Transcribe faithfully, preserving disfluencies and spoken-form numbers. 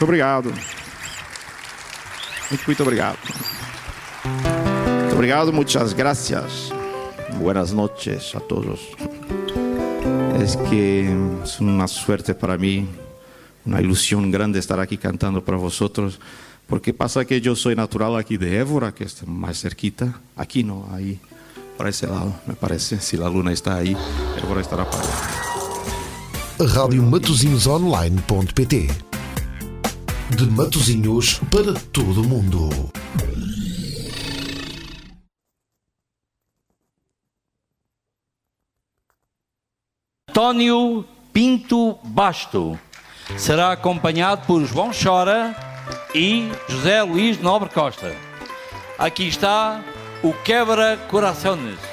Muito obrigado. Muito, muito obrigado. Muito obrigado, muchas gracias. Buenas noches a todos. Es que es una suerte para mí, una ilusión grande estar aquí cantando para vosotros, porque pasa que yo soy natural aquí de Évora, que está más cerquita. Aquí no, ahí, para ese lado, me parece. Si la luna está ahí, Évora estará para allá. rádio matosinhos online ponto pt. De Matosinhos para todo o mundo. António Pinto Basto será acompanhado por João Chora e José Luís Nobre Costa. Aqui está o Quebra Corações.